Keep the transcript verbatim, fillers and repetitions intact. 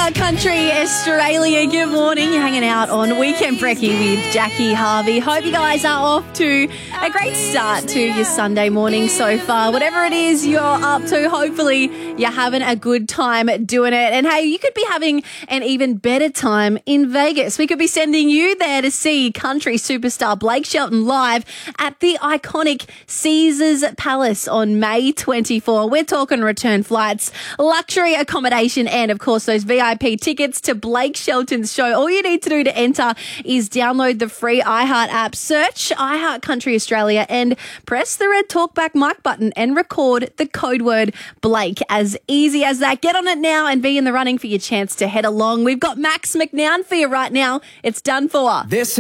iHeart Country Australia. Good morning. You're hanging out on Weekend Brekkie with Jackie Harvey. Hope you guys are off to a great start to your Sunday morning so far. Whatever it is you're up to, hopefully you're having a good time doing it. And hey, you could be having an even better time in Vegas. We could be sending you there to see country superstar Blake Shelton live at the iconic Caesars Palace on May twenty-fourth. We're talking return flights, luxury accommodation, and of course those V I P tickets to Blake Shelton's show. All you need to do to enter is download the free iHeart app, search iHeart Country Australia, and press the red talkback mic button and record the code word Blake. As easy as that. Get on it now and be in the running for your chance to head along. We've got Max McNown for you right now. It's done for. This